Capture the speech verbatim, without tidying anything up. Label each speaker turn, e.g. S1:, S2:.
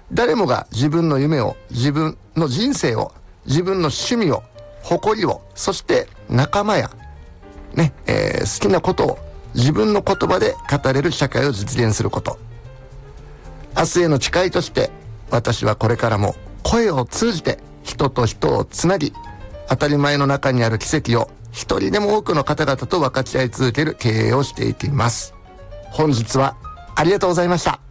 S1: 誰もが自分の夢を、自分の人生を、自分の趣味を、誇りを、そして仲間や、ね、えー、好きなことを自分の言葉で語れる社会を実現すること。明日への誓いとして、私はこれからも声を通じて人と人をつなぎ、当たり前の中にある奇跡を一人でも多くの方々と分かち合い続ける経営をしていきます。本日はありがとうございました。